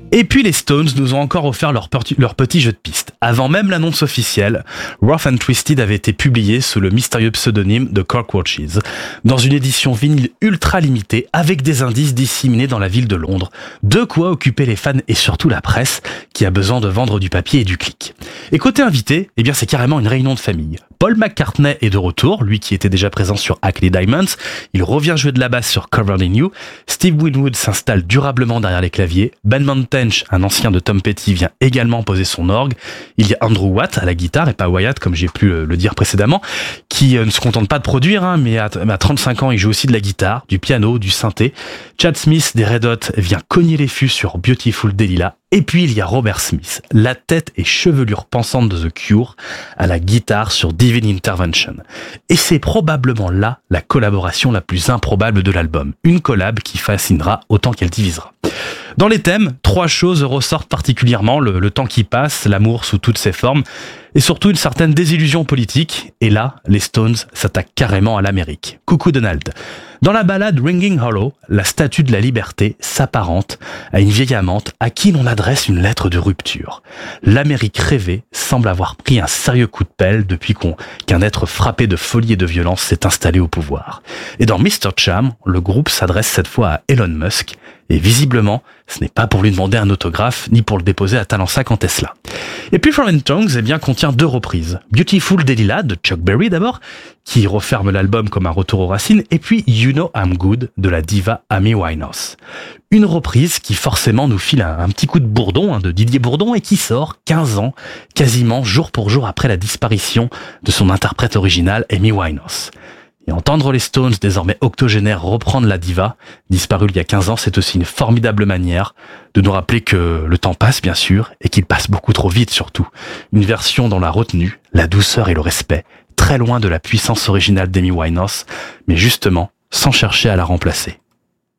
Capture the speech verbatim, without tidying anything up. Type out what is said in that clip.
Et puis les Stones nous ont encore offert leur, petit, leur petit jeu de piste. Avant même l'annonce officielle, Rough and Twisted avait été publié sous le mystérieux pseudonyme de Cork Watches, dans une édition vinyle ultra limitée avec des indices disséminés dans la ville de Londres. De quoi occuper les fans et surtout la presse qui a besoin de vendre du papier et du clic. Et côté invité, eh bien c'est carrément une réunion de famille. Paul McCartney est de retour, lui qui était déjà présent sur Ackley Diamonds. Il revient jouer de la basse sur Covered in You. Steve Winwood s'installe durablement derrière les claviers. Ben Montench, un ancien de Tom Petty, vient également poser son orgue. Il y a Andrew Watt à la guitare, et pas Wyatt comme j'ai pu le dire précédemment, qui ne se contente pas de produire, hein, mais à, à trente-cinq ans, il joue aussi de la guitare, du piano, du synthé. Chad Smith des Red Hot vient cogner les fûts sur Beautiful Delilah. Et puis il y a Robert Smith, la tête et chevelure pensante de The Cure, à la guitare sur Divine Intervention. Et c'est probablement là la collaboration la plus improbable de l'album. Une collab qui fascinera autant qu'elle divisera. Dans les thèmes, trois choses ressortent particulièrement, le, le temps qui passe, l'amour sous toutes ses formes, et surtout une certaine désillusion politique. Et là, les Stones s'attaquent carrément à l'Amérique. Coucou Donald. Dans la ballade Ringing Hollow, la statue de la liberté s'apparente à une vieille amante à qui l'on adresse une lettre de rupture. L'Amérique rêvée semble avoir pris un sérieux coup de pelle depuis qu'on, qu'un être frappé de folie et de violence s'est installé au pouvoir. Et dans mister Cham, le groupe s'adresse cette fois à Elon Musk, et visiblement, ce n'est pas pour lui demander un autographe, ni pour le déposer à Talensac en Tesla. Et puis Foreign Tongues, eh bien, contient deux reprises. Beautiful Delilah de Chuck Berry d'abord, qui referme l'album comme un retour aux racines, et puis You Know I'm Good de la diva Amy Winehouse. Une reprise qui forcément nous file un, un petit coup de bourdon, hein, de Didier Bourdon, et qui sort quinze ans, quasiment jour pour jour après la disparition de son interprète original Amy Winehouse. Et entendre les Stones, désormais octogénaires, reprendre la diva, disparue il y a quinze ans, c'est aussi une formidable manière de nous rappeler que le temps passe, bien sûr, et qu'il passe beaucoup trop vite surtout. Une version dans la retenue, la douceur et le respect, très loin de la puissance originale d'Amy Winehouse, mais justement, sans chercher à la remplacer.